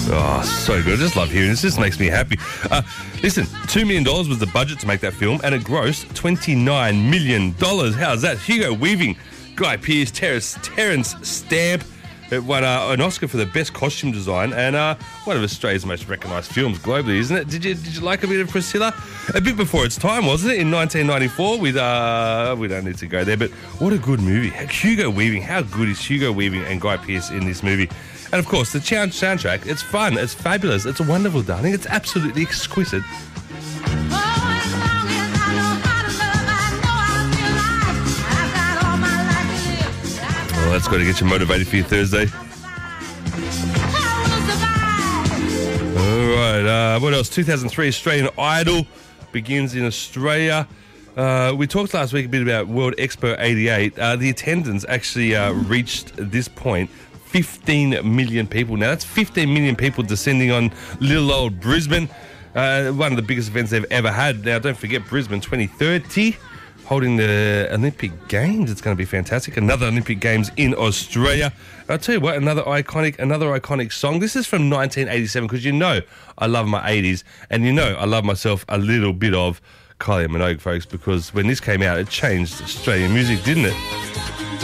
Oh, so good. I just love hearing this. This makes me happy. Listen, $2 million was the budget to make that film, and it grossed $29 million. How's that? Hugo Weaving, Guy Pearce, Terence Stamp. It won an Oscar for the best costume design, and one of Australia's most recognised films globally, isn't it? Did you like a bit of Priscilla? A bit before its time, wasn't it? In 1994, with we don't need to go there, but what a good movie. Hugo Weaving, how good is Hugo Weaving and Guy Pearce in this movie? And of course, the soundtrack, it's fun, it's fabulous, it's wonderful, darling, it's absolutely exquisite. Well, that's got to get you motivated for your Thursday. All right, what else? 2003 Australian Idol begins in Australia. We talked last week a bit about World Expo 88. The attendance actually reached this point 15 million people. Now, that's 15 million people descending on little old Brisbane. One of the biggest events they've ever had. Now, don't forget Brisbane 2030, holding the Olympic Games. It's going to be fantastic. Another Olympic Games in Australia. I'll tell you what, another iconic song. This is from 1987, because you know I love my 80s, and you know I love myself a little bit of Kylie Minogue, folks, because when this came out, it changed Australian music, didn't it?